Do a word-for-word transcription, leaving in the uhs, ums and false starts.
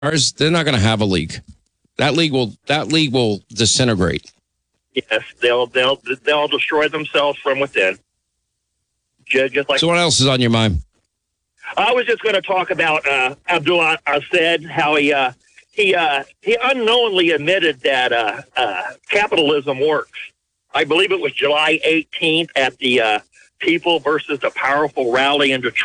Ours, they're not going to have a league. That league will that league will disintegrate. Yes, they'll they'll they'll destroy themselves from within. Just, just like. So what else is on your mind? I was just going to talk about uh, Abdul Assad, how he uh, he uh, he unknowingly admitted that uh, uh, capitalism works. I believe it was July eighteenth at the uh, People versus the Powerful rally in Detroit.